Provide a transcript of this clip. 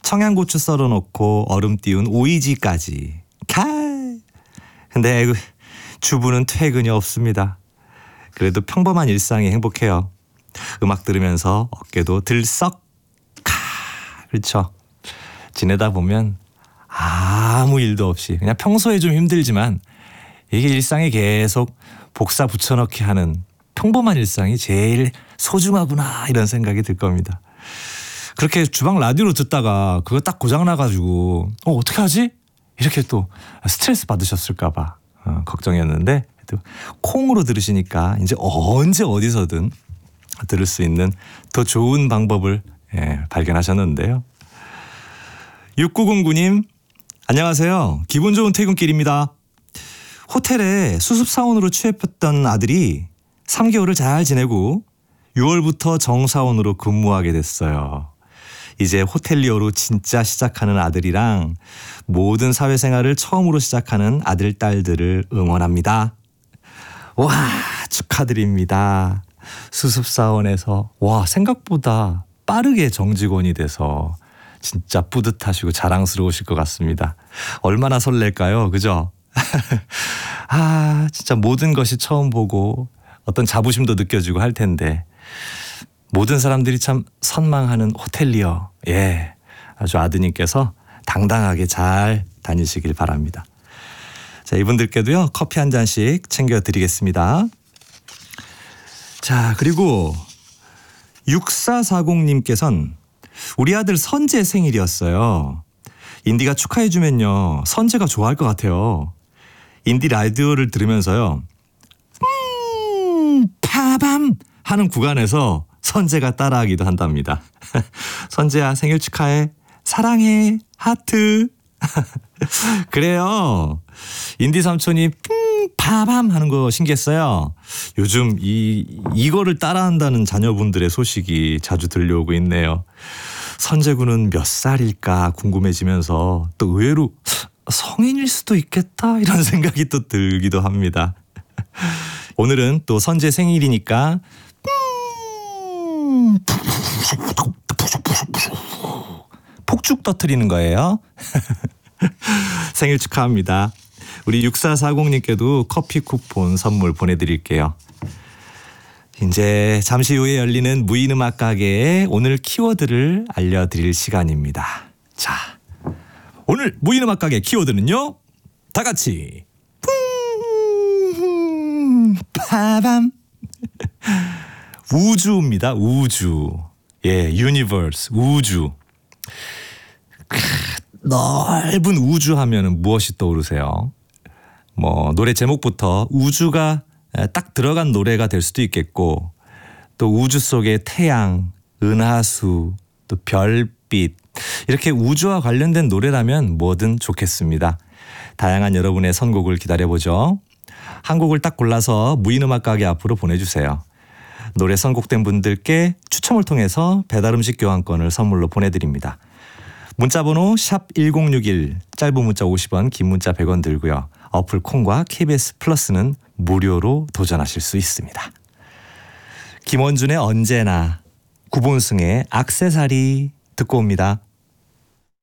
청양고추 썰어놓고 얼음 띄운 오이지까지. 근데 주부는 퇴근이 없습니다. 그래도 평범한 일상이 행복해요. 음악 들으면서 어깨도 들썩. 그렇죠. 지내다 보면 아무 일도 없이 그냥 평소에 좀 힘들지만 이게 일상에 계속 복사 붙여넣기 하는 평범한 일상이 제일 소중하구나 이런 생각이 들 겁니다. 그렇게 주방 라디오로 듣다가 그거 딱 고장나가지고 어떻게 하지? 이렇게 또 스트레스 받으셨을까 봐 걱정이었는데 또 콩으로 들으시니까 이제 언제 어디서든 들을 수 있는 더 좋은 방법을 발견하셨는데요. 6909님 안녕하세요. 기분 좋은 퇴근길입니다. 호텔에 수습사원으로 취업했던 아들이 3개월을 잘 지내고 6월부터 정사원으로 근무하게 됐어요. 이제 호텔리어로 진짜 시작하는 아들이랑 모든 사회생활을 처음으로 시작하는 아들, 딸들을 응원합니다. 와, 축하드립니다. 수습사원에서 생각보다 빠르게 정직원이 돼서 진짜 뿌듯하시고 자랑스러우실 것 같습니다. 얼마나 설렐까요? 그죠? 진짜 모든 것이 처음 보고 어떤 자부심도 느껴지고 할 텐데 모든 사람들이 참 선망하는 호텔리어. 아주 아드님께서 당당하게 잘 다니시길 바랍니다. 자, 이분들께도요 커피 한 잔씩 챙겨드리겠습니다. 자, 그리고 6440님께서는 우리 아들 선재 생일이었어요. 인디가 축하해주면요 선재가 좋아할 것 같아요. 인디 라디오를 들으면서요 파밤 하는 구간에서 선재가 따라하기도 한답니다. 선재야 생일 축하해. 사랑해. 하트. 그래요. 인디 삼촌이 파밤 하는 거 신기했어요. 요즘 이거를 따라한다는 자녀분들의 소식이 자주 들려오고 있네요. 선재군은 몇 살일까 궁금해지면서 또 의외로 성인일 수도 있겠다 이런 생각이 또 들기도 합니다. 오늘은 또 선재 생일이니까 폭죽 터뜨리는 거예요. 생일 축하합니다. 우리 6440님께도 커피 쿠폰 선물 보내드릴게요. 이제 잠시 후에 열리는 무인음악 가게의 오늘 키워드를 알려드릴 시간입니다. 자, 오늘 무인음악 가게 키워드는요. 다 같이 파밤 우주입니다. 우주. 유니버스 우주. 넓은 우주 하면은 무엇이 떠오르세요? 노래 제목부터 우주가 딱 들어간 노래가 될 수도 있겠고 또 우주 속의 태양, 은하수, 또 별빛 이렇게 우주와 관련된 노래라면 뭐든 좋겠습니다. 다양한 여러분의 선곡을 기다려보죠. 한 곡을 딱 골라서 무인음악 가게 앞으로 보내주세요. 노래 선곡된 분들께 추첨을 통해서 배달음식 교환권을 선물로 보내드립니다. 문자번호 샵1061 짧은 문자 50원 긴 문자 100원 들고요. 어플 콩과 KBS 플러스는 무료로 도전하실 수 있습니다. 김원준의 언제나, 구본승의 액세서리 듣고 옵니다.